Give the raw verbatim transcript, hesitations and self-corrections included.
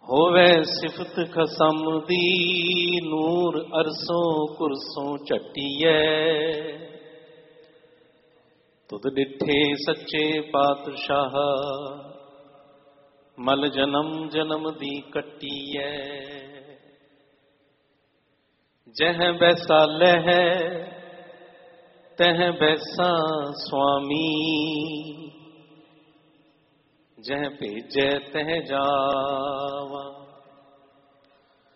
होवे सिफत खसम दी नूर अरसों कुरसों चट्टीए तुद डिठे सच्चे पातशाह मल जन्म जन्म दी कट्टीए जह बैसा लह तह बैसा स्वामी जह भेजै तह जावा